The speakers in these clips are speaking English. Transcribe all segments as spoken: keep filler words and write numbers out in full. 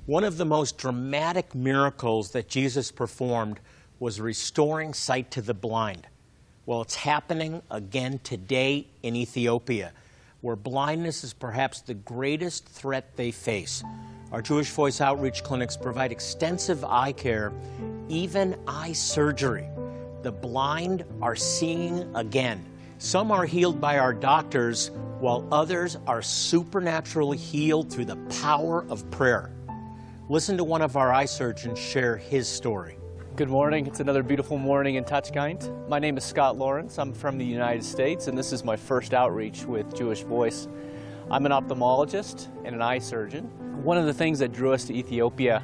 One of the most dramatic miracles that Jesus performed was restoring sight to the blind. Well, it's happening again today in Ethiopia, where blindness is perhaps the greatest threat they face. Our Jewish Voice outreach clinics provide extensive eye care, even eye surgery. The blind are seeing again. Some are healed by our doctors, while others are supernaturally healed through the power of prayer. Listen to one of our eye surgeons share his story. Good morning. It's another beautiful morning in Touchkind. My name is Scott Lawrence. I'm from the United States, and this is my first outreach with Jewish Voice. I'm an ophthalmologist and an eye surgeon. One of the things that drew us to Ethiopia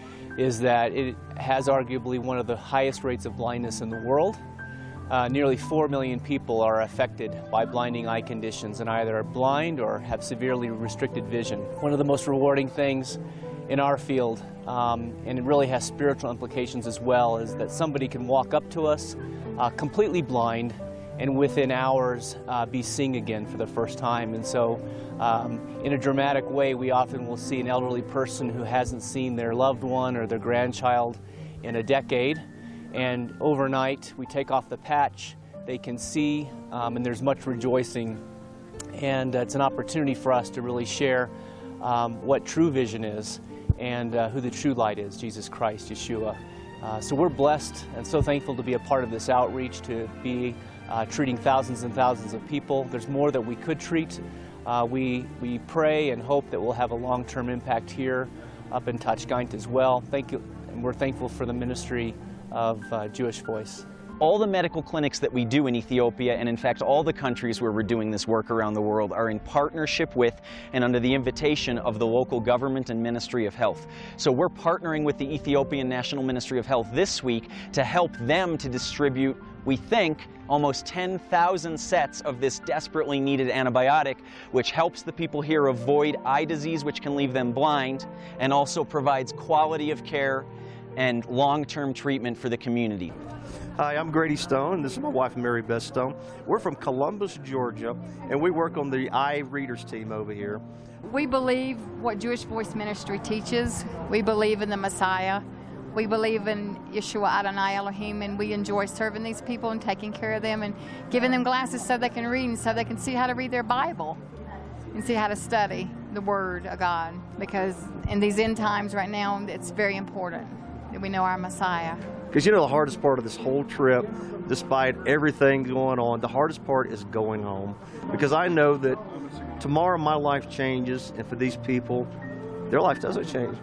is that it has arguably one of the highest rates of blindness in the world. Uh, nearly four million people are affected by blinding eye conditions and either are blind or have severely restricted vision. One of the most rewarding things in our field, um, and it really has spiritual implications as well, is that somebody can walk up to us uh, completely blind and within hours uh, be seeing again for the first time. And so um, in a dramatic way, we often will see an elderly person who hasn't seen their loved one or their grandchild in a decade, and overnight we take off the patch, they can see, um, and there's much rejoicing. And uh, it's an opportunity for us to really share um, what true vision is and uh, who the true light is, Jesus Christ, Yeshua. Uh, so we're blessed and so thankful to be a part of this outreach, to be uh, treating thousands and thousands of people. There's more that we could treat. Uh, we, we pray and hope that we'll have a long-term impact here up in Touchkind as well. Thank you, and we're thankful for the ministry of uh, Jewish Voice. All the medical clinics that we do in Ethiopia, and in fact all the countries where we're doing this work around the world, are in partnership with and under the invitation of the local government and Ministry of Health. So we're partnering with the Ethiopian National Ministry of Health this week to help them to distribute, we think, almost ten thousand sets of this desperately needed antibiotic, which helps the people here avoid eye disease, which can leave them blind, and also provides quality of care and long-term treatment for the community. Hi, I'm Grady Stone. This is my wife, Mary Beth Stone. We're from Columbus, Georgia, and we work on the eye readers team over here. We believe what Jewish Voice Ministry teaches. We believe in the Messiah. We believe in Yeshua Adonai Elohim, and we enjoy serving these people and taking care of them and giving them glasses so they can read and so they can see how to read their Bible and see how to study the Word of God. Because in these end times right now, it's very important that we know our Messiah. Because you know the hardest part of this whole trip, despite everything going on, the hardest part is going home. Because I know that tomorrow my life changes, and for these people, their life doesn't change.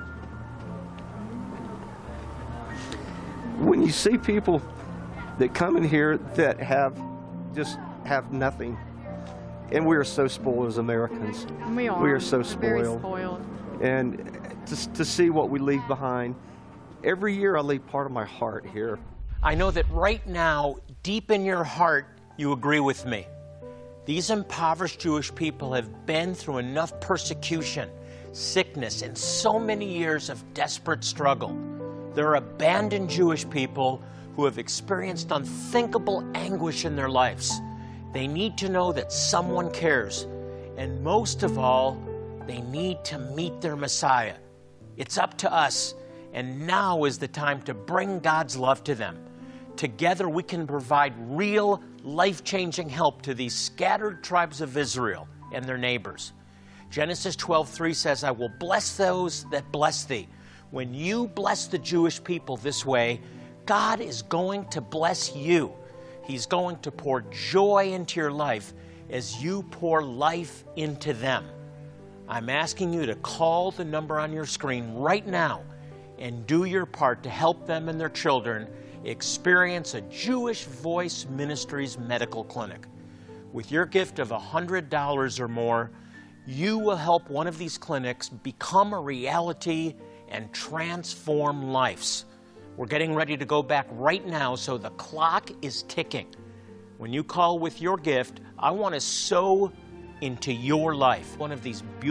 When you see people that come in here that have just have nothing, and we are so spoiled as Americans. We are. We are so We're spoiled. very spoiled. And to, to see what we leave behind, every year I leave part of my heart here. I know that right now, deep in your heart, you agree with me. These impoverished Jewish people have been through enough persecution, sickness, and so many years of desperate struggle. They're abandoned Jewish people who have experienced unthinkable anguish in their lives. They need to know that someone cares, and most of all, they need to meet their Messiah. It's up to us. And now is the time to bring God's love to them. Together we can provide real, life-changing help to these scattered tribes of Israel and their neighbors. Genesis twelve three says, I will bless those that bless thee. When you bless the Jewish people this way, God is going to bless you. He's going to pour joy into your life as you pour life into them. I'm asking you to call the number on your screen right now and do your part to help them and their children experience a Jewish Voice Ministries medical clinic. With your gift of one hundred dollars or more, you will help one of these clinics become a reality and transform lives. We're getting ready to go back right now, so the clock is ticking. When you call with your gift, I want to sow into your life one of these beautiful